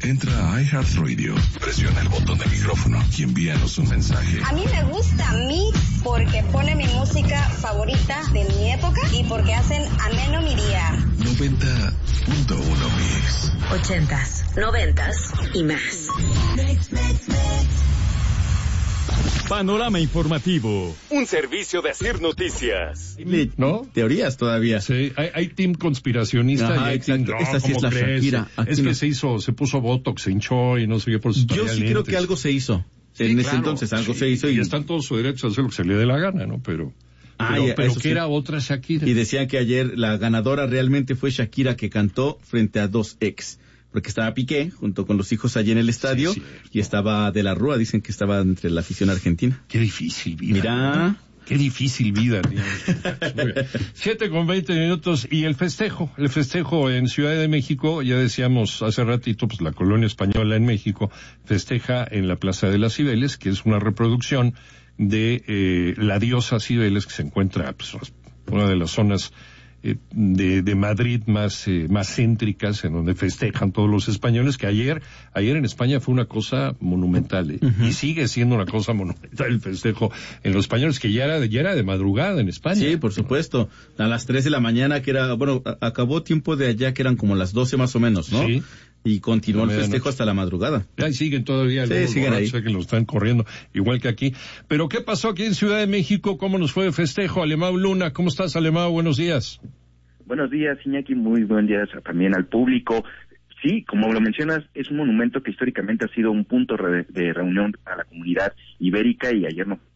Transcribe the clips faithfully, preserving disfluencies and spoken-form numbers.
Entra a iHeartRadio, presiona el botón de micrófono y envíanos un mensaje. A mí me gusta Mix porque pone mi música favorita de mi época y porque hacen ameno mi día. noventa punto uno Mix. Ochentas, noventas y más. Mix, mix, mix. Panorama Informativo, un servicio de Asir Noticias. ¿No? Teorías todavía. Sí, hay, hay team conspiracionista. Ajá, y hay exacto. team, no, Esta sí es la crees? Shakira. Aquí es que no. se hizo, se puso Botox, se hinchó y no sé qué por sus Yo sí creo que algo se hizo. Sí, en claro, ese entonces algo sí, se hizo. Y, Y, y está en todo su derecho a hacer lo que se le dé la gana, ¿no? Pero, ah, pero, ya, pero eso que sí. era otra Shakira. Y decían que ayer la ganadora realmente fue Shakira, que cantó frente a dos ex. Porque estaba Piqué junto con los hijos allí en el estadio, sí, y estaba De la Rúa, dicen que estaba entre la afición argentina. Qué difícil vida. Mira. ¿No? Qué difícil vida. Siete con veinte minutos y el festejo, el festejo en Ciudad de México, ya decíamos hace ratito, pues la colonia española en México festeja en la Plaza de las Cibeles, que es una reproducción de eh, la diosa Cibeles, que se encuentra pues, una de las zonas Eh, de, de Madrid más eh, más céntricas, en donde festejan todos los españoles, que ayer ayer en España fue una cosa monumental, ¿eh? Uh-huh. Y sigue siendo una cosa monumental el festejo en los españoles, que ya era, de, ya era de madrugada en España. Sí, por supuesto, a las tres de la mañana, que era, bueno, a, acabó tiempo de allá, que eran como las doce más o menos, ¿no? Sí. Y continuó el festejo noche. Hasta la madrugada. Ahí siguen todavía, sí, siguen ahí. Que lo están corriendo, igual que aquí. Pero ¿qué pasó aquí en Ciudad de México? ¿Cómo nos fue el festejo? Alemão Luna, ¿cómo estás, Alemão? Buenos días. Buenos días, Iñaki, muy buen día también al público. Sí, como lo mencionas, es un monumento que históricamente ha sido un punto re- de reunión a la comunidad ibérica, y ayer no.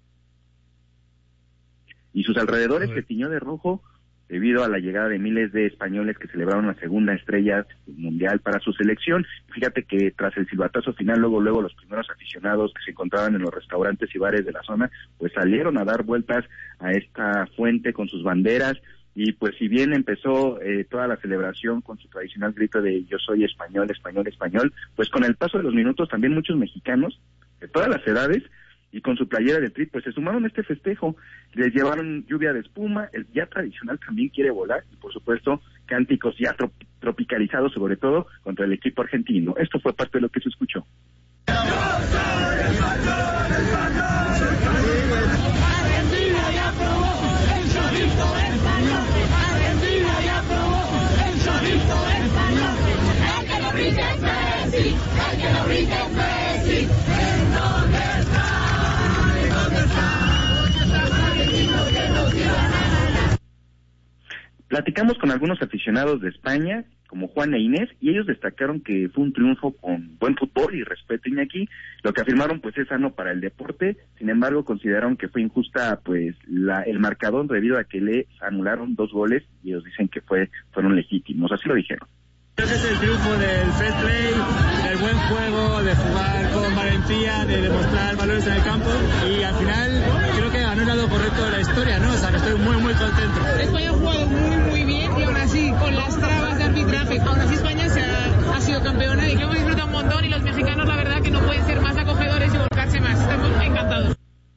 Y sus alrededores se tiñó de rojo debido a la llegada de miles de españoles que celebraron la segunda estrella mundial para su selección. Fíjate que tras el silbatazo final, luego luego los primeros aficionados que se encontraban en los restaurantes y bares de la zona, pues salieron a dar vueltas a esta fuente con sus banderas. Y pues si bien empezó eh, toda la celebración con su tradicional grito de yo soy español, español, español, pues con el paso de los minutos también muchos mexicanos de todas las edades y con su playera de Tri, pues se sumaron a este festejo. Les llevaron lluvia de espuma, el ya tradicional también quiere volar, y por supuesto cánticos ya trop- tropicalizados, sobre todo contra el equipo argentino. Esto fue parte de lo que se escuchó. Platicamos con algunos aficionados de España, como Juan e Inés, y ellos destacaron que fue un triunfo con buen fútbol y respeto, Iñaki. Lo que afirmaron pues es sano para el deporte. Sin embargo, consideraron que fue injusta pues la, el marcador, debido a que le anularon dos goles, y ellos dicen que fue fueron legítimos, así lo dijeron. Creo que es el triunfo del fair play, del buen juego, de jugar con valentía, de demostrar valores en el campo, y al final creo que ganó el lado correcto de la historia, ¿no? O sea, que estoy muy, muy contento. España ha jugado muy, muy bien, y aún así, con las trabas de arbitraje, aún así España se ha, ha sido campeona, y que hemos disfrutado un montón, y los mexicanos, la verdad, que no pueden ser más acogedores y volcarse más. Estamos encantados.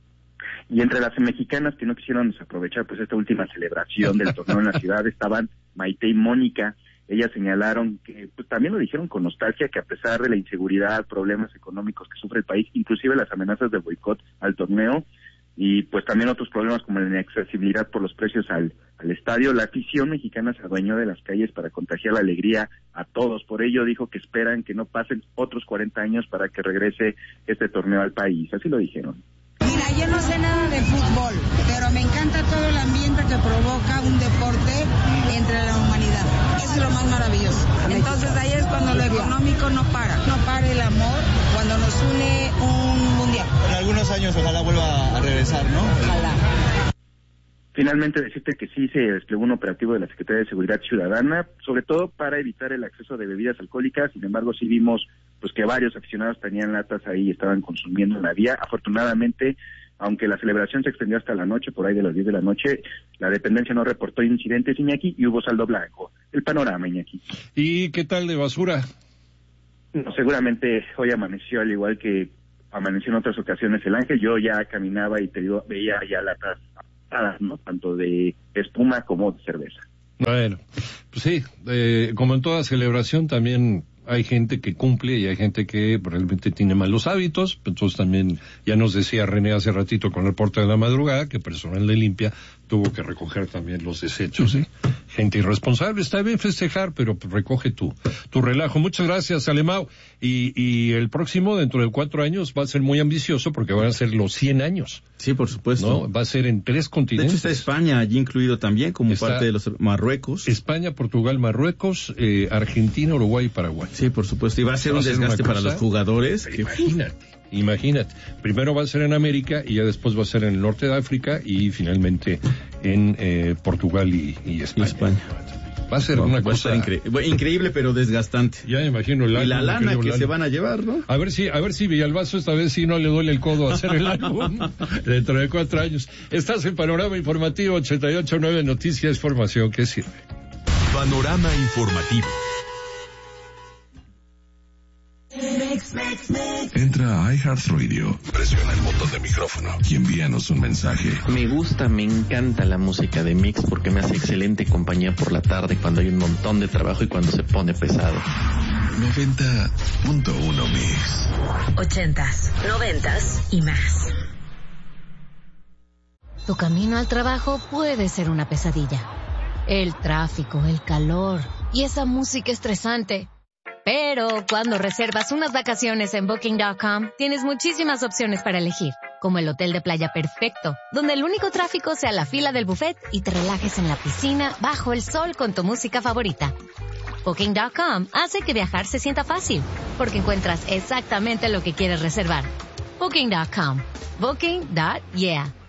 Y entre las mexicanas que no quisieron desaprovechar pues esta última celebración del torneo en la ciudad estaban Maite y Mónica. Ellas señalaron que, pues también lo dijeron con nostalgia, que a pesar de la inseguridad, problemas económicos que sufre el país, inclusive las amenazas de boicot al torneo, y pues también otros problemas como la inaccesibilidad por los precios al, al estadio, la afición mexicana se adueñó de las calles para contagiar la alegría a todos. Por ello dijo que esperan que no pasen otros cuarenta años para que regrese este torneo al país. Así lo dijeron. Mira, yo no sé nada de fútbol, pero me encanta todo el ambiente que provoca un deporte entre la humanidad. Eso es lo más maravilloso. Entonces ahí es cuando lo económico no para. No para el amor cuando nos une un mundial. En algunos años ojalá vuelva a regresar, ¿no? Ojalá. Finalmente decirte que sí se desplegó un operativo de la Secretaría de Seguridad Ciudadana, sobre todo para evitar el acceso de bebidas alcohólicas. Sin embargo, sí vimos pues que varios aficionados tenían latas ahí y estaban consumiendo en la vía. Afortunadamente, aunque la celebración se extendió hasta la noche, por ahí de las diez de la noche, la dependencia no reportó incidentes, Iñaki, y hubo saldo blanco. El panorama, Iñaki. ¿Y qué tal de basura? No, seguramente hoy amaneció al igual que amaneció en otras ocasiones el Ángel. Yo ya caminaba y te digo, veía ya latas, ¿no? Tanto de espuma como de cerveza. Bueno, pues sí, eh, como en toda celebración también hay gente que cumple y hay gente que realmente tiene malos hábitos. Entonces también, ya nos decía René hace ratito con el reporte de la madrugada, que personal de limpia tuvo que recoger también los desechos. ¿Sí? Gente irresponsable, está bien festejar, pero recoge tu, tu relajo. Muchas gracias, Alemão. Y, y el próximo, dentro de cuatro años, va a ser muy ambicioso porque van a ser los cien años. Sí, por supuesto. ¿No? Va a ser en tres continentes. De hecho, está España allí incluido también, como está parte de los Marruecos. España, Portugal, Marruecos, eh, Argentina, Uruguay y Paraguay. Sí, por supuesto. Y va a ser va un a desgaste para los jugadores. Que... Imagínate, imagínate. Primero va a ser en América y ya después va a ser en el norte de África y finalmente en eh, Portugal y, y España. Y España. Va a ser no, una cosa incre... increíble, pero desgastante. Ya me imagino el álbum. Y la lana que, que se van a llevar, ¿no? A ver si, a ver si Villalbazo esta vez sí no le duele el codo a hacer el álbum dentro de cuatro años. Estás en Panorama Informativo ochenta y ocho punto nueve Noticias, formación que sirve. Panorama Informativo. Entra a iHeartRadio, presiona el botón de micrófono y envíanos un mensaje. Me gusta, me encanta la música de Mix porque me hace excelente compañía por la tarde cuando hay un montón de trabajo y cuando se pone pesado. noventa punto uno Mix. Ochentas, noventas y más. Tu camino al trabajo puede ser una pesadilla. El tráfico, el calor y esa música estresante. Pero cuando reservas unas vacaciones en Booking punto com, tienes muchísimas opciones para elegir, como el hotel de playa perfecto, donde el único tráfico sea la fila del buffet y te relajes en la piscina bajo el sol con tu música favorita. Booking punto com hace que viajar se sienta fácil, porque encuentras exactamente lo que quieres reservar. Booking punto com. Booking. Yeah.